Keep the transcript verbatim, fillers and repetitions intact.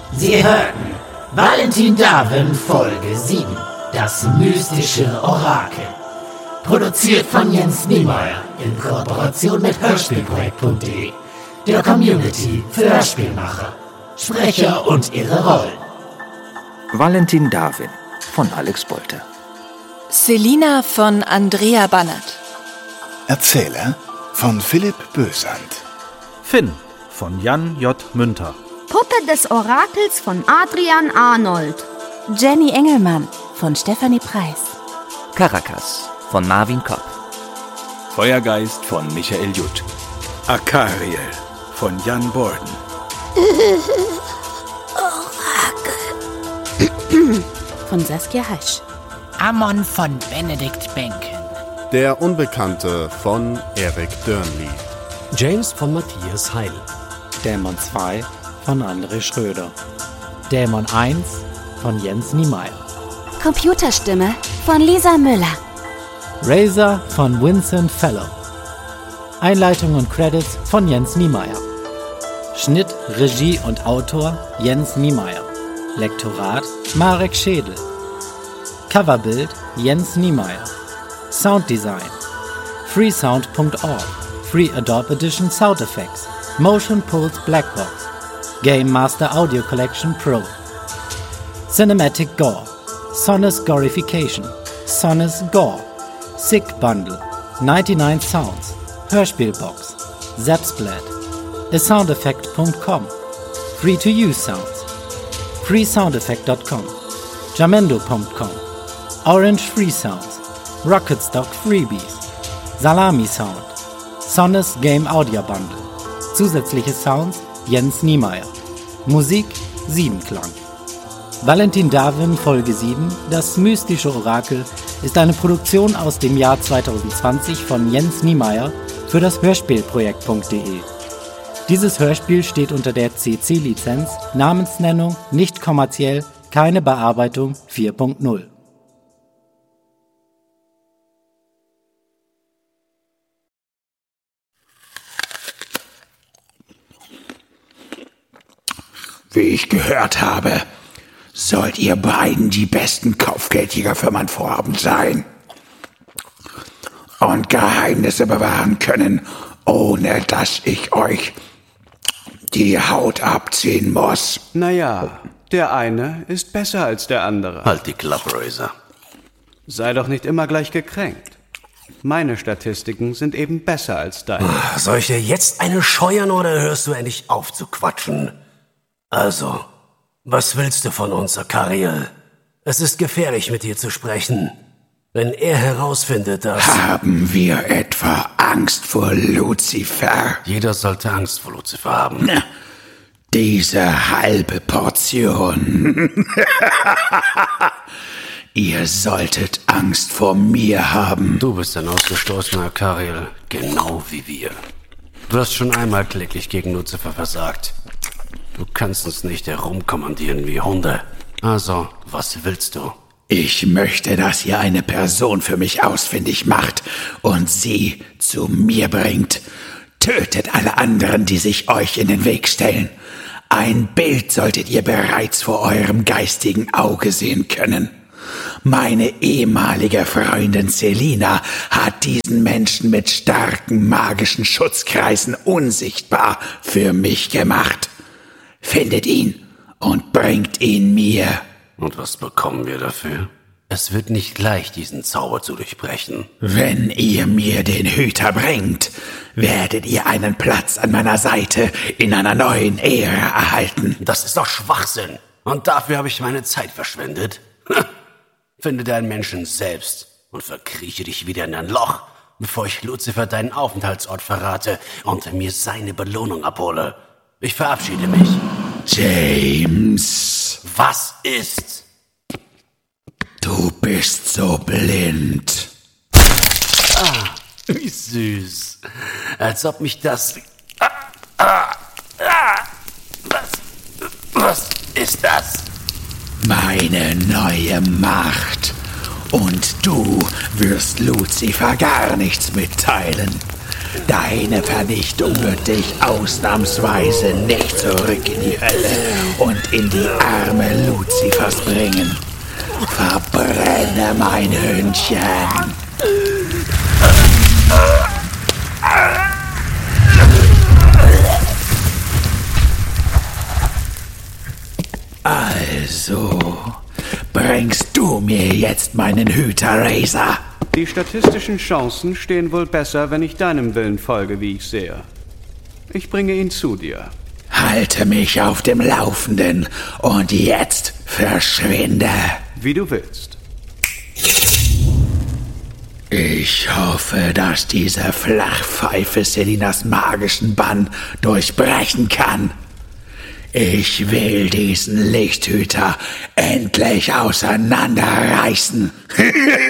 Sie hörten Valentin Darwin Folge sieben, das mystische Orakel. Produziert von Jens Niemeyer in Kooperation mit Hörspielprojekt punkt de, der Community für Hörspielmacher, Sprecher und ihre Rollen. Valentin Darwin von Alex Bolter. Selina von Andrea Bannert. Erzähler von Philipp Bösand. Finn von Jan J. Münter. Puppe des Orakels von Adrian Arnold. Jenny Engelmann von Stefanie Preis. Caracas von Marvin Kopp. Feuergeist von Michael Jutt. Akariel von Jan Borden. Orakel von Saskia Heisch. Ammon von Benedikt Benken. Der Unbekannte von Erik Dörnli. James von Matthias Heil. Dämon zwei von André Schröder. Dämon eins von Jens Niemeyer. Computerstimme von Lisa Müller. Razor von Vincent Fellow. Einleitung und Credits von Jens Niemeyer. Schnitt, Regie und Autor Jens Niemeyer. Lektorat Marek Schädel. Coverbild Jens Niemeyer. Sounddesign freesound punkt org. Free Adobe Edition Sound Effects. Motion Pulse Blackbox. Game Master Audio Collection Pro. Cinematic Gore. Sonus Gorification. Sonus Gore. Sick Bundle. neunundneunzig Sounds. Hörspielbox. Zapsplat. asoundeffect punkt com. Free to use sounds. freesoundeffect punkt com. jamendo punkt com. Orange Free Sounds. Rocketstock Freebies. Salami Sound. Sonus Game Audio Bundle. Zusätzliche Sounds Jens Niemeyer. Musik Siebenklang. Valentin Darwin Folge sieben, das mystische Orakel, ist eine Produktion aus dem Jahr zwanzig zwanzig von Jens Niemeyer für das Hörspielprojekt punkt de. Dieses Hörspiel steht unter der C C-Lizenz, Namensnennung, nicht kommerziell, keine Bearbeitung vier punkt null. Wie ich gehört habe, sollt ihr beiden die besten Kopfgeldjäger für mein Vorhaben sein und Geheimnisse bewahren können, ohne dass ich euch die Haut abziehen muss. Naja, der eine ist besser als der andere. Halt die Klappe, Razor. Sei doch nicht immer gleich gekränkt. Meine Statistiken sind eben besser als deine. Soll ich dir jetzt eine scheuern oder hörst du endlich auf zu quatschen? Also, was willst du von uns, Akariel? Es ist gefährlich, mit dir zu sprechen. Wenn er herausfindet, dass... Haben wir etwa Angst vor Luzifer? Jeder sollte Angst vor Luzifer haben. Na, diese halbe Portion. Ihr solltet Angst vor mir haben. Du bist ein ausgestoßener Akariel, genau wie wir. Du hast schon einmal kläglich gegen Luzifer versagt. Du kannst uns nicht herumkommandieren wie Hunde. Also, was willst du? Ich möchte, dass ihr eine Person für mich ausfindig macht und sie zu mir bringt. Tötet alle anderen, die sich euch in den Weg stellen. Ein Bild solltet ihr bereits vor eurem geistigen Auge sehen können. Meine ehemalige Freundin Selina hat diesen Menschen mit starken magischen Schutzkreisen unsichtbar für mich gemacht. Findet ihn und bringt ihn mir. Und was bekommen wir dafür? Es wird nicht leicht, diesen Zauber zu durchbrechen. Wenn ihr mir den Hüter bringt, werdet ihr einen Platz an meiner Seite in einer neuen Ära erhalten. Das ist doch Schwachsinn. Und dafür habe ich meine Zeit verschwendet. Finde deinen Menschen selbst und verkrieche dich wieder in dein Loch, bevor ich Luzifer deinen Aufenthaltsort verrate und mir seine Belohnung abhole. Ich verabschiede mich. James. Was ist? Du bist so blind. Ah, wie süß. Als ob mich das... Ah, ah, ah. Was? Was ist das? Meine neue Macht. Und du wirst Luzifer gar nichts mitteilen. Deine Vernichtung wird dich ausnahmsweise nicht zurück in die Hölle und in die Arme Luzifers bringen. Verbrenne mein Hündchen. Also, bringst du mir jetzt meinen Hüter, Razor? Die statistischen Chancen stehen wohl besser, wenn ich deinem Willen folge, wie ich sehe. Ich bringe ihn zu dir. Halte mich auf dem Laufenden und jetzt verschwinde. Wie du willst. Ich hoffe, dass diese Flachpfeife Selinas magischen Bann durchbrechen kann. Ich will diesen Lichthüter endlich auseinanderreißen.